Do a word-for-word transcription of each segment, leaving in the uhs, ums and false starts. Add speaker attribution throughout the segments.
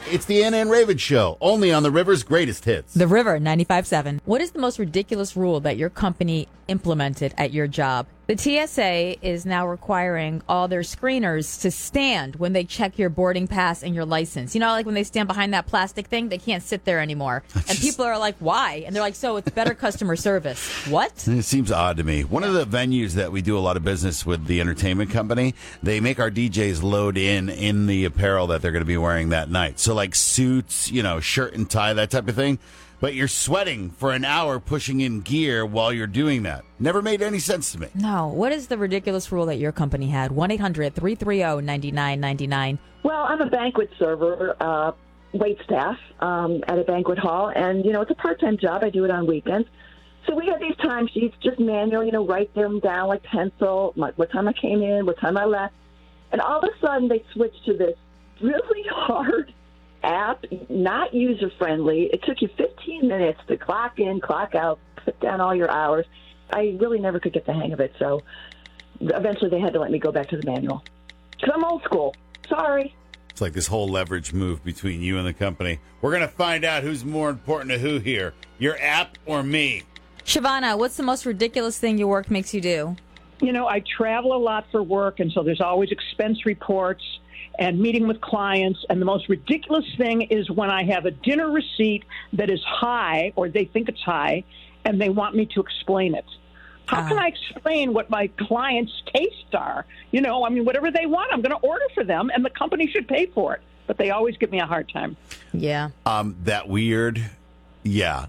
Speaker 1: It's the Anna and Raven Show, only on the River's Greatest Hits.
Speaker 2: The River, ninety-five point seven. What is the most ridiculous rule that your company implemented at your job? The T S A is now requiring all their screeners to stand when they check your boarding pass and your license. You know, like when they stand behind that plastic thing, they can't sit there anymore. And people are like, why? And they're like, so it's better customer service. What?
Speaker 1: It seems odd to me. One of the venues that we do a lot of business with, the entertainment company, they make our D Js load in in the apparel that they're going to be wearing that night. So like suits, you know, shirt and tie, that type of thing. But you're sweating for an hour pushing in gear while you're doing that. Never made any sense to me.
Speaker 2: No. What is the ridiculous rule that your company had? one eight hundred three three zero nine nine nine nine.
Speaker 3: Well, I'm a banquet server, uh, wait staff um, at a banquet hall. And, you know, it's a part-time job. I do it on weekends. So we had these timesheets, just manual, you know, write them down like pencil, my, what time I came in, what time I left. And all of a sudden they switched to this really hard app, not user-friendly. It took you fifteen minutes to clock in, clock out, put down all your hours. I really never could get the hang of it, so eventually they had to let me go back to the manual. Because I'm old school. Sorry.
Speaker 1: It's like this whole leverage move between you and the company. We're going to find out who's more important to who here, your app or me.
Speaker 2: Shavana, what's the most ridiculous thing your work makes you do?
Speaker 4: You know, I travel a lot for work, and so there's always expense reports and meeting with clients. And the most ridiculous thing is when I have a dinner receipt that is high, or they think it's high, and they want me to explain it. How uh, can I explain what my clients' tastes are? You know, I mean, whatever they want, I'm going to order for them, and the company should pay for it. But they always give me a hard time.
Speaker 2: Yeah.
Speaker 1: Um, that weird... Yeah.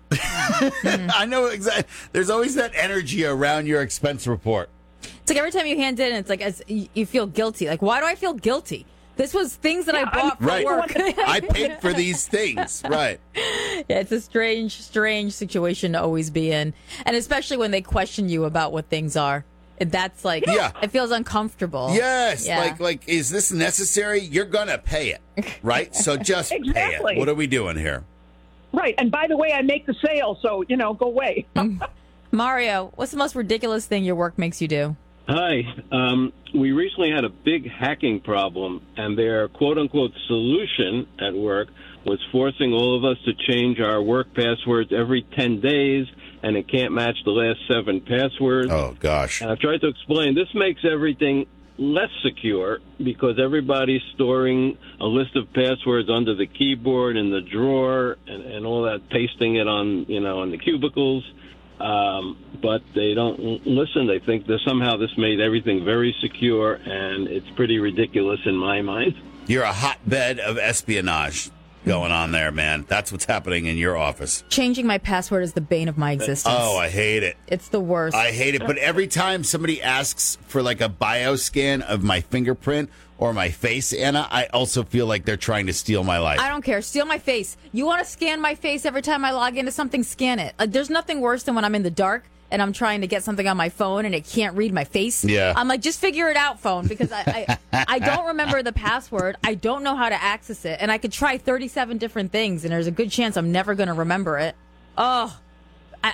Speaker 1: mm. I know exactly. There's always that energy around your expense report.
Speaker 2: It's like every time you hand it in, it's like as you feel guilty. Like, why do I feel guilty? This was things that yeah, I bought I'm, for
Speaker 1: right.
Speaker 2: work.
Speaker 1: I paid for these things. Right.
Speaker 2: Yeah, it's a strange, strange situation to always be in. And especially when they question you about what things are. That's like, yeah. It feels uncomfortable.
Speaker 1: Yes.
Speaker 2: Yeah.
Speaker 1: Like, like, is this necessary? You're going to pay it. Right? So just
Speaker 4: exactly.
Speaker 1: pay it. What are we doing here?
Speaker 4: Right. And by the way, I make the sale. So, you know, go away.
Speaker 2: Mario, what's the most ridiculous thing your work makes you do?
Speaker 5: Hi. Um, we recently had a big hacking problem, and their quote-unquote solution at work was forcing all of us to change our work passwords every ten days, and it can't match the last seven passwords.
Speaker 1: Oh, gosh.
Speaker 5: And I've tried to explain, this makes everything less secure because everybody's storing a list of passwords under the keyboard in the drawer and, and all that, pasting it on, you know, on the cubicles. Um, but they don't listen. They think that somehow this made everything very secure, and it's pretty ridiculous in my mind.
Speaker 1: You're a hotbed of espionage going on there, man. That's what's happening in your office.
Speaker 2: Changing my password is the bane of my existence.
Speaker 1: Oh, I hate it.
Speaker 2: It's the worst.
Speaker 1: I hate it. But every time somebody asks for like a bio scan of my fingerprint or my face, Anna, I also feel like they're trying to steal my life.
Speaker 2: I don't care. Steal my face. You want to scan my face every time I log into something, scan it. Like, there's nothing worse than when I'm in the dark and I'm trying to get something on my phone and it can't read my face.
Speaker 1: Yeah.
Speaker 2: I'm like, just figure it out, phone, because I, I, I don't remember the password. I don't know how to access it. And I could try thirty-seven different things, and there's a good chance I'm never going to remember it. Oh,